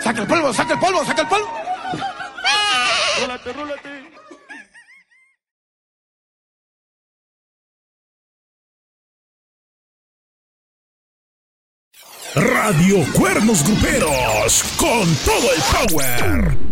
Saca el polvo, saca el polvo, saca el polvo. Rólate, rólate. Radio Cuernos Gruperos, con todo el power.